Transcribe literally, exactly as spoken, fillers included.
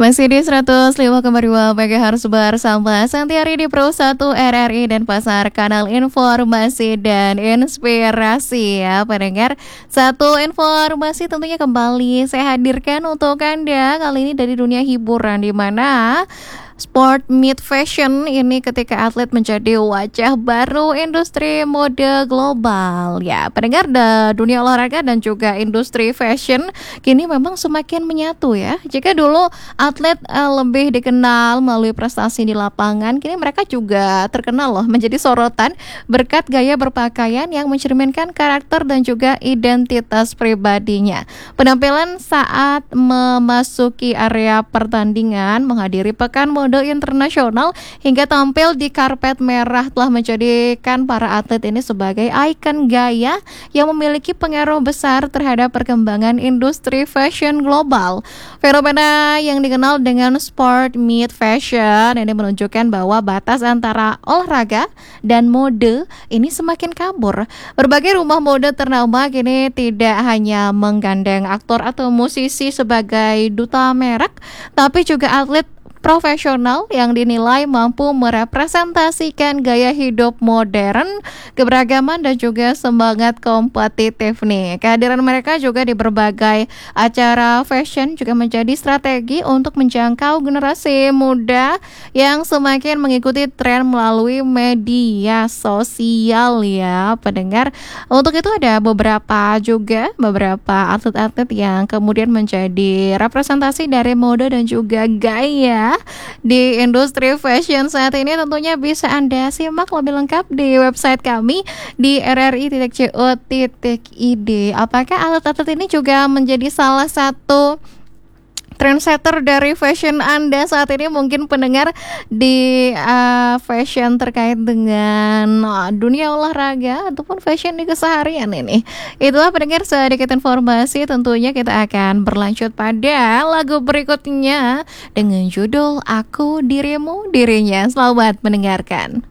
Masih di seratus lima koma dua MHz bersama Santiari di Pro satu R R I dan Pasar Kanal Informasi dan Inspirasi ya pendengar. Satu informasi tentunya kembali saya hadirkan untuk Anda kali ini dari dunia hiburan, di mana Sport Meet Fashion ini ketika atlet menjadi wajah baru industri mode global. Ya, pendengar, da, dunia olahraga dan juga industri fashion kini memang semakin menyatu ya. Jika dulu atlet uh, lebih dikenal melalui prestasi di lapangan, kini mereka juga terkenal loh menjadi sorotan berkat gaya berpakaian yang mencerminkan karakter dan juga identitas pribadinya. Penampilan saat memasuki area pertandingan, menghadiri pekan mode internasional hingga tampil di karpet merah telah menjadikan para atlet ini sebagai ikon gaya yang memiliki pengaruh besar terhadap perkembangan industri fashion global. Fenomena yang dikenal dengan Sport Meet Fashion ini menunjukkan bahwa batas antara olahraga dan mode ini semakin kabur. Berbagai rumah mode ternama kini tidak hanya menggandeng aktor atau musisi sebagai duta merek, tapi juga atlet profesional yang dinilai mampu merepresentasikan gaya hidup modern, keberagaman dan juga semangat kompetitif nih. Kehadiran mereka juga di berbagai acara fashion juga menjadi strategi untuk menjangkau generasi muda yang semakin mengikuti tren melalui media sosial ya pendengar. Untuk itu ada beberapa juga beberapa atlet-atlet yang kemudian menjadi representasi dari mode dan juga gaya di industri fashion saat ini. Tentunya bisa Anda simak lebih lengkap di website kami di r r i titik co titik i d. Apakah atlet-atlet ini juga menjadi salah satu trendsetter dari fashion Anda saat ini? Mungkin pendengar di uh, fashion terkait dengan uh, dunia olahraga ataupun fashion di keseharian ini. Itulah pendengar sedikit informasi, tentunya kita akan berlanjut pada lagu berikutnya dengan judul Aku Dirimu Dirinya. Selamat mendengarkan.